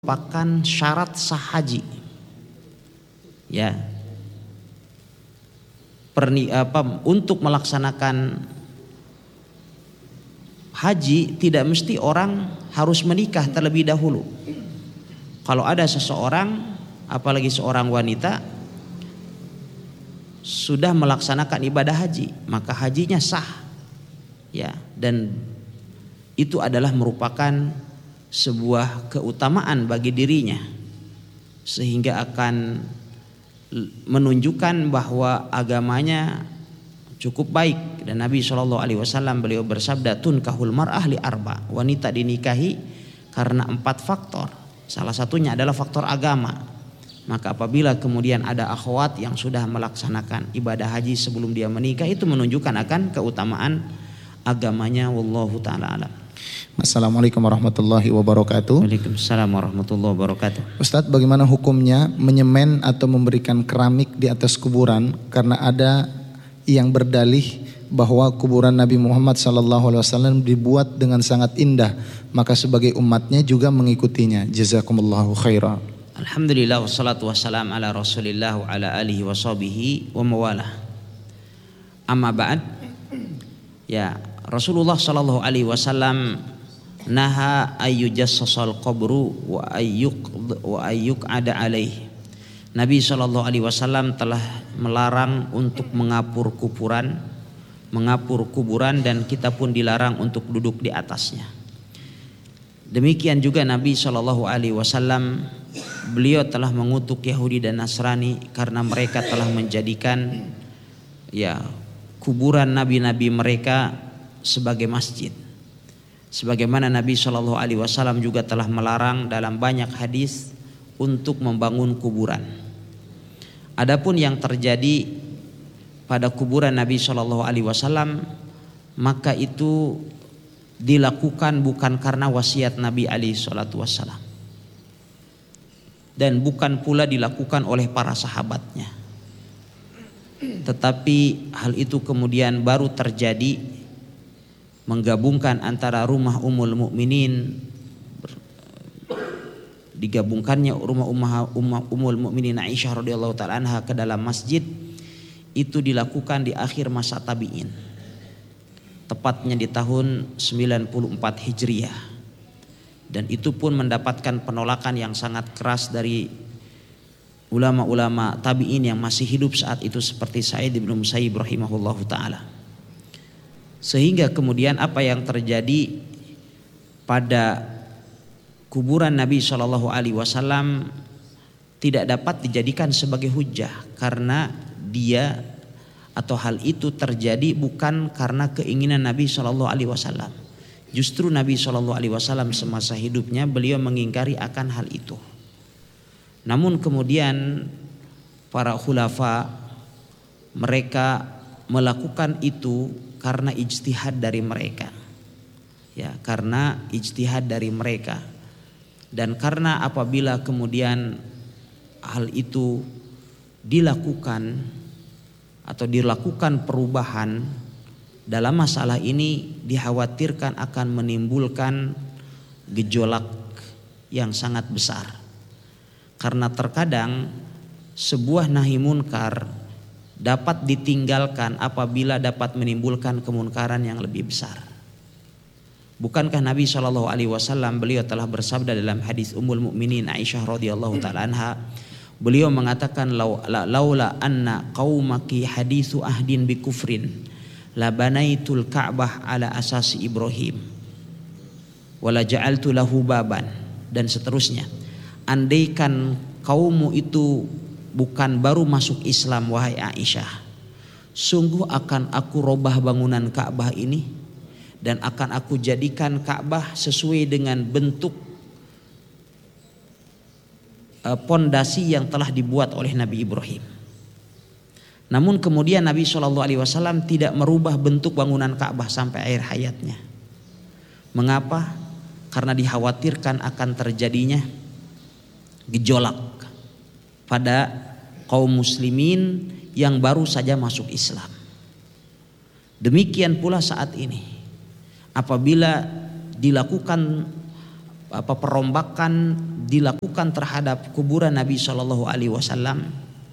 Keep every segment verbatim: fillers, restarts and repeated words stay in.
merupakan syarat sah haji. Ya. Perni, apa, untuk melaksanakan haji tidak mesti orang harus menikah terlebih dahulu. Kalau ada seseorang, apalagi seorang wanita, sudah melaksanakan ibadah haji, maka hajinya sah. Ya, dan itu adalah merupakan sebuah keutamaan bagi dirinya, sehingga akan menunjukkan bahwa agamanya cukup baik. Dan Nabi shallallahu alaihi wasallam beliau bersabda, tunkahul mar'ah li arba, wanita dinikahi karena empat faktor, salah satunya adalah faktor agama. Maka apabila kemudian ada akhwat yang sudah melaksanakan ibadah haji sebelum dia menikah, itu menunjukkan akan keutamaan agamanya. Wallahu ta'ala alam. Assalamualaikum warahmatullahi wabarakatuh. Waalaikumsalam warahmatullahi wabarakatuh. Ustadz, bagaimana hukumnya menyemen atau memberikan keramik di atas kuburan? Karena ada yang berdalih bahwa kuburan Nabi Muhammad sallallahu alaihi wasallam dibuat dengan sangat indah, maka sebagai umatnya juga mengikutinya. Jazakumullahu khairan. Alhamdulillah wassalatu wassalam ala rasulillah wa ala alihi wa sahbihi wa mawalah. Amma ba'd. Ya, Rasulullah sallallahu alaihi wasallam naha ayyujassasal qabru wa ayyuk wa ayyuk ada alaih. Nabi sallallahu alaihi wasallam telah melarang untuk mengapur kuburan, mengapur kuburan, dan kita pun dilarang untuk duduk di atasnya. Demikian juga Nabi sallallahu alaihi wasallam, beliau telah mengutuk Yahudi dan Nasrani karena mereka telah menjadikan ya kuburan nabi-nabi mereka sebagai masjid. Sebagaimana Nabi shallallahu alaihi wasallam juga telah melarang dalam banyak hadis untuk membangun kuburan. Adapun yang terjadi pada kuburan Nabi shallallahu alaihi wasallam, maka itu dilakukan bukan karena wasiat Nabi alaihi salatu wassalam, dan bukan pula dilakukan oleh para sahabatnya. Tetapi hal itu kemudian baru terjadi, menggabungkan antara rumah Ummul Mukminin, digabungkannya rumah Ummah Ummul Mukminin Aisyah radhiyallahu taala anha ke dalam masjid, itu dilakukan di akhir masa tabi'in, tepatnya di tahun sembilan puluh empat Hijriah, dan itu pun mendapatkan penolakan yang sangat keras dari ulama-ulama tabi'in yang masih hidup saat itu seperti Sa'id bin Musayyib rahimahullahu taala. Sehingga kemudian apa yang terjadi pada kuburan Nabi shallallahu alaihi wasallam tidak dapat dijadikan sebagai hujjah, karena dia atau hal itu terjadi bukan karena keinginan Nabi shallallahu alaihi wasallam. Justru Nabi shallallahu alaihi wasallam semasa hidupnya beliau mengingkari akan hal itu. Namun kemudian para khulafa mereka melakukan itu karena ijtihad dari mereka, ya, karena ijtihad dari mereka, dan karena apabila kemudian hal itu dilakukan atau dilakukan perubahan dalam masalah ini, dikhawatirkan akan menimbulkan gejolak yang sangat besar, karena terkadang sebuah nahi munkar dapat ditinggalkan apabila dapat menimbulkan kemunkaran yang lebih besar. Bukankah Nabi shallallahu alaihi wasallam beliau telah bersabda dalam hadis Ummul Mukminin Aisyah radhiyallahu taala anha, beliau mengatakan, laula anna qaumaki haditsu ahdin bi kufrin la banaitul ka'bah ala asasi Ibrahim wala ja'altu lahu baban, dan seterusnya. Andaikan kaummu itu bukan baru masuk Islam, wahai Aisyah, sungguh akan aku robah bangunan Ka'bah ini, dan akan aku jadikan Ka'bah sesuai dengan bentuk pondasi yang telah dibuat oleh Nabi Ibrahim. Namun kemudian Nabi shallallahu alaihi wasallam tidak merubah bentuk bangunan Ka'bah sampai akhir hayatnya. Mengapa? Karena dikhawatirkan akan terjadinya gejolak pada kaum muslimin yang baru saja masuk Islam. Demikian pula saat ini, apabila dilakukan apa perombakan dilakukan terhadap kuburan Nabi Shallallahu Alaihi Wasallam,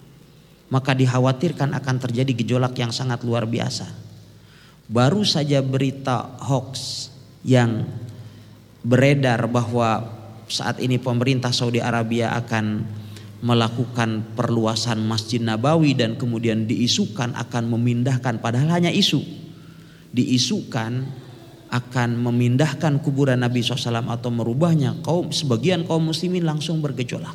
maka dikhawatirkan akan terjadi gejolak yang sangat luar biasa. Baru saja berita hoax yang beredar bahwa saat ini pemerintah Saudi Arabia akan melakukan perluasan Masjid Nabawi dan kemudian diisukan akan memindahkan, padahal hanya isu, diisukan akan memindahkan kuburan Nabi shallallahu alaihi wasallam atau merubahnya, kaum sebagian kaum muslimin langsung bergejolak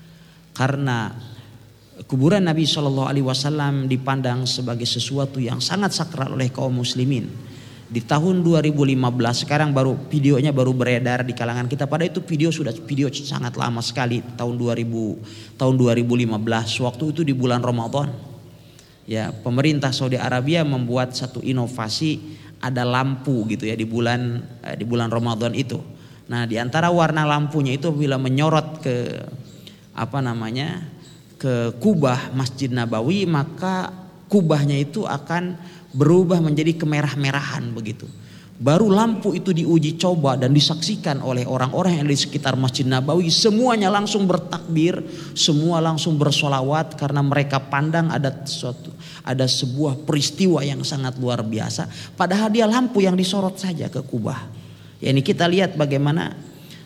karena kuburan Nabi shallallahu alaihi wasallam dipandang sebagai sesuatu yang sangat sakral oleh kaum muslimin. Di tahun dua ribu lima belas, sekarang baru videonya baru beredar di kalangan kita. Pada itu video sudah video sangat lama sekali, tahun dua ribu tahun dua ribu lima belas, waktu itu di bulan Ramadan. Ya, pemerintah Saudi Arabia membuat satu inovasi, ada lampu gitu ya di bulan eh, di bulan Ramadan itu. Nah, di antara warna lampunya itu bila menyorot ke apa namanya? ke kubah Masjid Nabawi, maka kubahnya itu akan berubah menjadi kemerah-merahan begitu. Baru lampu itu diuji coba dan disaksikan oleh orang-orang yang di sekitar Masjid Nabawi, semuanya langsung bertakbir, semua langsung bersolawat karena mereka pandang ada suatu ada sebuah peristiwa yang sangat luar biasa. Padahal dia lampu yang disorot saja ke kubah. Ya, ini kita lihat bagaimana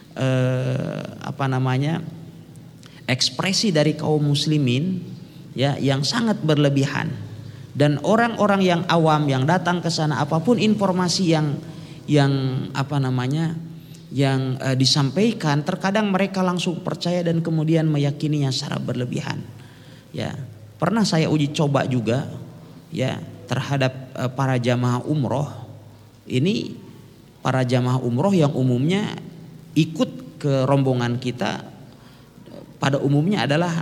eh, apa namanya ekspresi dari kaum muslimin ya yang sangat berlebihan. Dan orang-orang yang awam yang datang ke sana, apapun informasi yang yang apa namanya yang e, disampaikan, terkadang mereka langsung percaya dan kemudian meyakininya secara berlebihan. Ya, pernah saya uji coba juga ya terhadap e, para jamaah umroh. Ini para jamaah umroh yang umumnya ikut ke rombongan kita pada umumnya adalah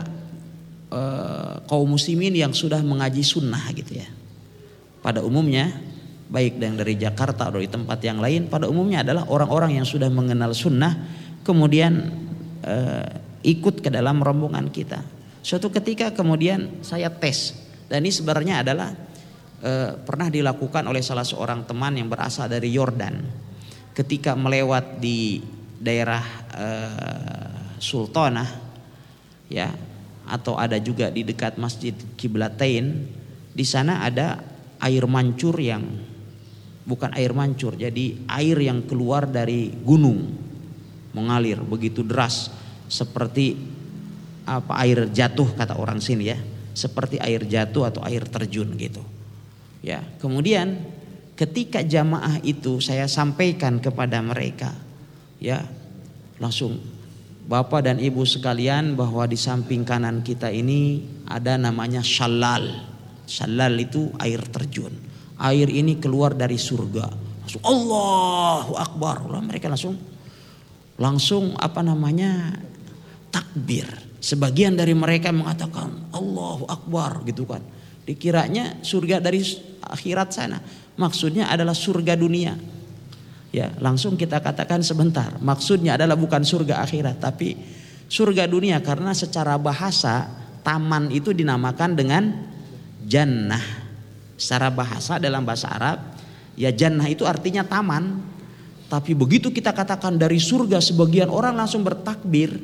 kaum muslimin yang sudah mengaji sunnah gitu ya. Pada umumnya baik yang dari Jakarta atau di tempat yang lain, pada umumnya adalah orang-orang yang sudah mengenal sunnah kemudian eh, ikut ke dalam rombongan kita. Suatu ketika kemudian saya tes, dan ini sebenarnya adalah eh, pernah dilakukan oleh salah seorang teman yang berasal dari Yordan. Ketika melewat di daerah eh, Sultanah ya, atau ada juga di dekat Masjid Qiblatain, di sana ada air mancur yang bukan air mancur, jadi air yang keluar dari gunung mengalir begitu deras seperti apa air jatuh kata orang sini ya, seperti air jatuh atau air terjun gitu. Ya, kemudian ketika jamaah itu saya sampaikan kepada mereka, ya langsung Bapak dan Ibu sekalian, bahwa di samping kanan kita ini ada namanya Shalal. Shalal itu air terjun. Air ini keluar dari surga. Langsung Allahu Akbar. Lalu mereka langsung langsung apa namanya takbir. Sebagian dari mereka mengatakan Allahu Akbar gitu kan. Dikiranya surga dari akhirat sana. Maksudnya adalah surga dunia. Ya, langsung kita katakan sebentar, maksudnya adalah bukan surga akhirat tapi surga dunia, karena secara bahasa taman itu dinamakan dengan jannah. Secara bahasa dalam bahasa Arab ya jannah itu artinya taman. Tapi begitu kita katakan dari surga, sebagian orang langsung bertakbir.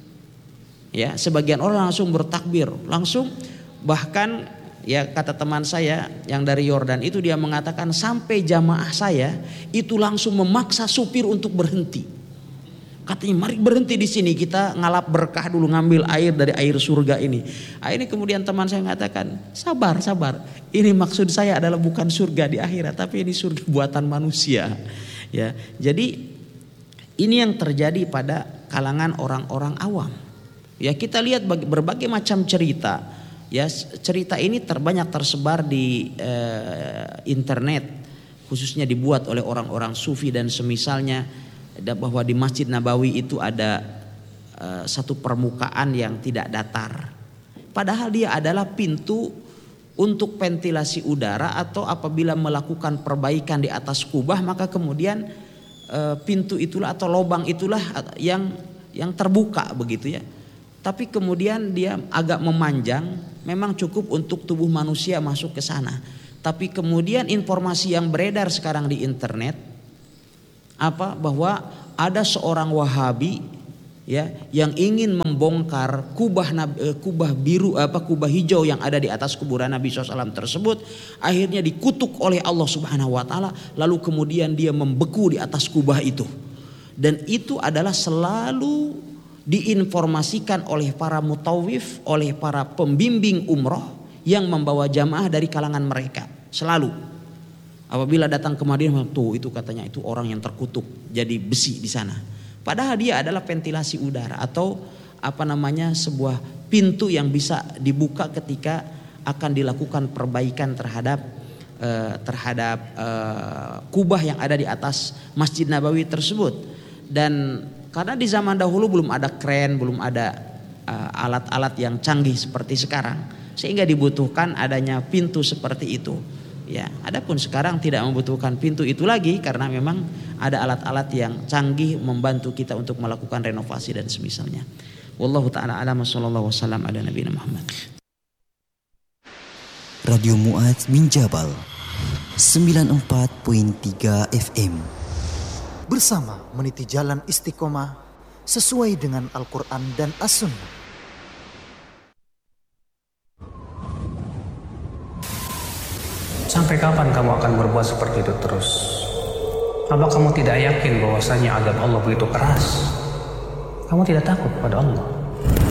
Ya, sebagian orang langsung bertakbir, langsung bahkan ya kata teman saya yang dari Yordan itu, dia mengatakan sampai jamaah saya itu langsung memaksa supir untuk berhenti. Katanya mari berhenti di sini, kita ngalap berkah dulu, ngambil air dari air surga ini. Akhirnya kemudian teman saya mengatakan sabar sabar, ini maksud saya adalah bukan surga di akhirat tapi ini surga buatan manusia. Ya, jadi ini yang terjadi pada kalangan orang-orang awam. Ya, kita lihat berbagai macam cerita. Ya, cerita ini terbanyak tersebar di eh, internet, khususnya dibuat oleh orang-orang sufi dan semisalnya, bahwa di Masjid Nabawi itu ada eh, satu permukaan yang tidak datar. Padahal dia adalah pintu untuk ventilasi udara, atau apabila melakukan perbaikan di atas kubah maka kemudian eh, pintu itulah atau lubang itulah yang yang terbuka begitu ya. Tapi kemudian dia agak memanjang, memang cukup untuk tubuh manusia masuk ke sana. Tapi kemudian informasi yang beredar sekarang di internet apa bahwa ada seorang Wahabi ya yang ingin membongkar kubah kubah biru apa kubah hijau yang ada di atas kuburan Nabi shallallahu alaihi wasallam tersebut, akhirnya dikutuk oleh Allah Subhanahu wa taala, lalu kemudian dia membeku di atas kubah itu. Dan itu adalah selalu diinformasikan oleh para mutawif, oleh para pembimbing umroh yang membawa jamaah dari kalangan mereka. Selalu apabila datang ke Madinah, tuh itu katanya itu orang yang terkutuk jadi besi di sana. Padahal dia adalah ventilasi udara atau apa namanya sebuah pintu yang bisa dibuka ketika akan dilakukan perbaikan terhadap eh, terhadap eh, kubah yang ada di atas Masjid Nabawi tersebut. Dan karena di zaman dahulu belum ada kren, belum ada eh, alat-alat yang canggih seperti sekarang, sehingga dibutuhkan adanya pintu seperti itu. Ya, adapun sekarang tidak membutuhkan pintu itu lagi karena memang ada alat-alat yang canggih membantu kita untuk melakukan renovasi dan semisalnya. Wallahu taala a'lam, sallallahu wasallam ala nabiyina Muhammad. Radio Mu'adz bin Jabal sembilan puluh empat koma tiga F M. Bersama meniti jalan istiqomah sesuai dengan Al-Quran dan As-Sunnah. Sampai kapan kamu akan berbuat seperti itu terus? Apa kamu tidak yakin bahwasanya azab Allah begitu keras? Kamu tidak takut pada Allah?